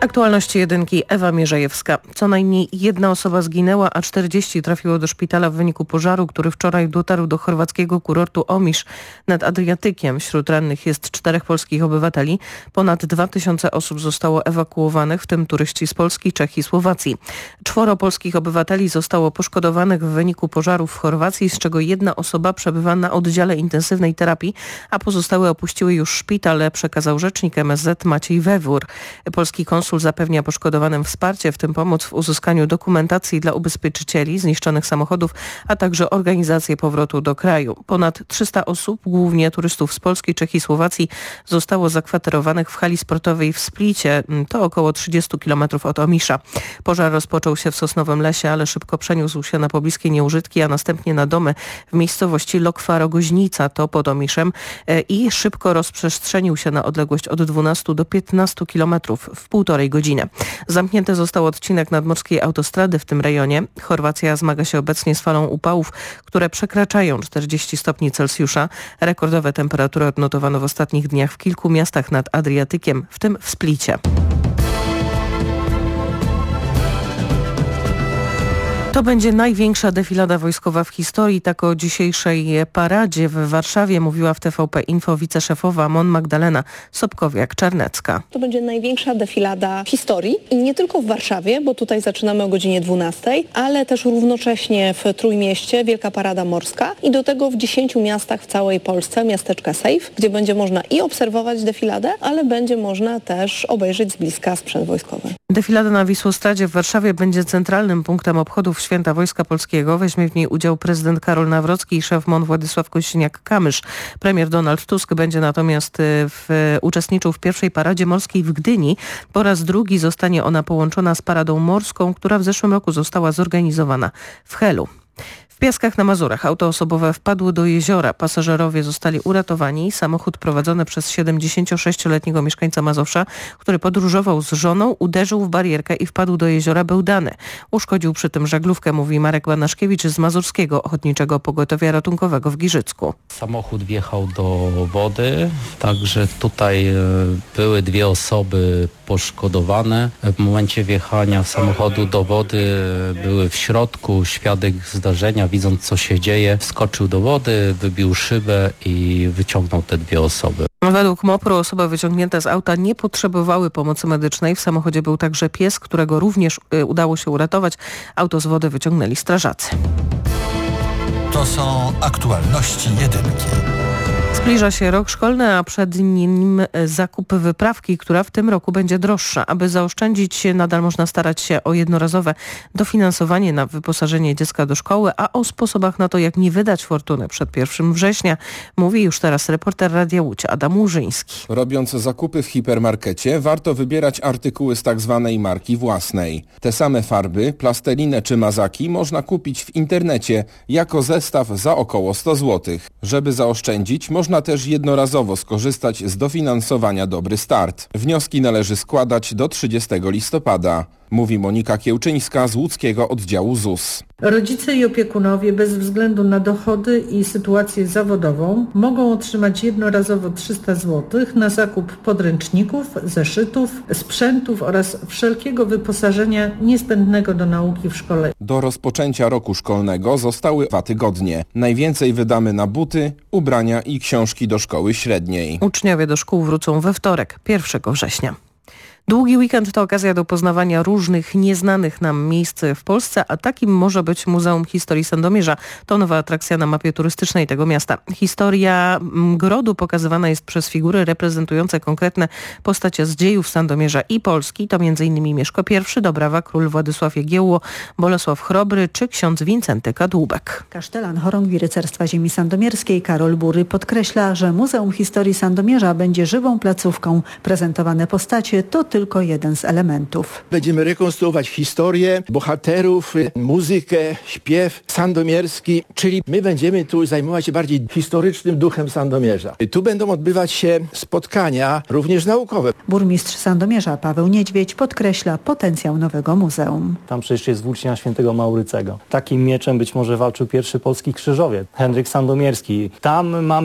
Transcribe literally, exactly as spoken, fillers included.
Aktualności jedynki, Ewa Mierzejewska. Co najmniej jedna osoba zginęła, a czterdzieści trafiło do szpitala w wyniku pożaru, który wczoraj dotarł do chorwackiego kurortu Omisz nad Adriatykiem. Wśród rannych jest czterech polskich obywateli. Ponad dwa tysiące osób zostało ewakuowanych, w tym turyści z Polski, Czech i Słowacji. Czworo polskich obywateli zostało poszkodowanych w wyniku pożaru w Chorwacji, z czego jedna osoba przebywa na oddziale intensywnej terapii, a pozostałe opuściły już szpital, przekazał rzecznik M S Z Maciej Wewór. Polski konsul zapewnia poszkodowanym wsparcie, w tym pomoc w uzyskaniu dokumentacji dla ubezpieczycieli zniszczonych samochodów, a także organizację powrotu do kraju. Ponad trzysta osób, głównie turystów z Polski, Czech i Słowacji, zostało zakwaterowanych w hali sportowej w Splicie. To około trzydzieści kilometrów od Omisza. Pożar rozpoczął się w Sosnowym Lesie, ale szybko przeniósł się na pobliskie nieużytki, a następnie na domy w miejscowości Lokwa-Rogoźnica, to pod Omiszem, i szybko rozprzestrzenił się na odległość od dwunastu do piętnastu kilometrów w półtorej godziny. Zamknięty został odcinek nadmorskiej autostrady w tym rejonie. Chorwacja zmaga się obecnie z falą upałów, które przekraczają czterdzieści stopni Celsjusza. Rekordowe temperatury odnotowano w ostatnich dniach w kilku miastach nad Adriatykiem, w tym w Splicie. To będzie największa defilada wojskowa w historii. Tak o dzisiejszej paradzie w Warszawie mówiła w T V P Info wiceszefowa MON Magdalena Sobkowiak-Czarnecka. To będzie największa defilada w historii i nie tylko w Warszawie, bo tutaj zaczynamy o godzinie dwunastej, ale też równocześnie w Trójmieście Wielka Parada Morska i do tego w dziesięciu miastach w całej Polsce, miasteczka Safe, gdzie będzie można i obserwować defiladę, ale będzie można też obejrzeć z bliska sprzęt wojskowy. Defilada na Wisłostradzie w Warszawie będzie centralnym punktem obchodów Święta Wojska Polskiego. Weźmie w niej udział prezydent Karol Nawrocki i szef MON Władysław Kośniak-Kamysz. Premier Donald Tusk będzie natomiast w, uczestniczył w pierwszej paradzie morskiej w Gdyni. Po raz drugi zostanie ona połączona z paradą morską, która w zeszłym roku została zorganizowana w Helu. W Piaskach na Mazurach auto osobowe wpadło do jeziora. Pasażerowie zostali uratowani. Samochód prowadzony przez siedemdziesięciosześcioletniego mieszkańca Mazowsza, który podróżował z żoną, uderzył w barierkę i wpadł do jeziora Bełdany. Uszkodził przy tym żaglówkę, mówi Marek Banaszkiewicz z Mazurskiego Ochotniczego Pogotowia Ratunkowego w Giżycku. Samochód wjechał do wody, także tutaj były dwie osoby poszkodowane. W momencie wjechania samochodu do wody były w środku. Świadek zdarzenia, widząc co się dzieje, wskoczył do wody, wybił szybę i wyciągnął te dwie osoby. Według MOPR-u osoby wyciągnięte z auta nie potrzebowały pomocy medycznej. W samochodzie był także pies, którego również udało się uratować. Auto z wody wyciągnęli strażacy. To są aktualności jedynki. Zbliża się rok szkolny, a przed nim zakup wyprawki, która w tym roku będzie droższa. Aby zaoszczędzić, nadal można starać się o jednorazowe dofinansowanie na wyposażenie dziecka do szkoły, a o sposobach na to, jak nie wydać fortuny przed pierwszym września, mówi już teraz reporter Radia Łódź Adam Łużyński. Robiąc zakupy w hipermarkecie, warto wybierać artykuły z tak zwanej marki własnej. Te same farby, plastelinę czy mazaki można kupić w internecie jako zestaw za około sto złotych. Żeby zaoszczędzić, można też jednorazowo skorzystać z dofinansowania Dobry Start. Wnioski należy składać do trzydziestego listopada. Mówi Monika Kiełczyńska z łódzkiego oddziału Z U S. Rodzice i opiekunowie bez względu na dochody i sytuację zawodową mogą otrzymać jednorazowo trzysta złotych na zakup podręczników, zeszytów, sprzętów oraz wszelkiego wyposażenia niezbędnego do nauki w szkole. Do rozpoczęcia roku szkolnego zostały dwa tygodnie. Najwięcej wydamy na buty, ubrania i książki do szkoły średniej. Uczniowie do szkół wrócą we wtorek, pierwszego września. Długi weekend to okazja do poznawania różnych nieznanych nam miejsc w Polsce, a takim może być Muzeum Historii Sandomierza. To nowa atrakcja na mapie turystycznej tego miasta. Historia grodu pokazywana jest przez figury reprezentujące konkretne postacie z dziejów Sandomierza i Polski. To między innymi Mieszko I, Dobrawa, król Władysław Jagiełło, Bolesław Chrobry czy ksiądz Wincenty Kadłubek. Kasztelan chorągwi rycerstwa ziemi sandomierskiej Karol Bury podkreśla, że Muzeum Historii Sandomierza będzie żywą placówką. Prezentowane postacie to tylko jeden z elementów. Będziemy rekonstruować historię bohaterów, muzykę, śpiew sandomierski, czyli my będziemy tu zajmować się bardziej historycznym duchem Sandomierza. Tu będą odbywać się spotkania również naukowe. Burmistrz Sandomierza Paweł Niedźwiedź podkreśla potencjał nowego muzeum. Tam przecież jest włócznia świętego Maurycego. Takim mieczem być może walczył pierwszy polski krzyżowiec, Henryk Sandomierski. Tam mamy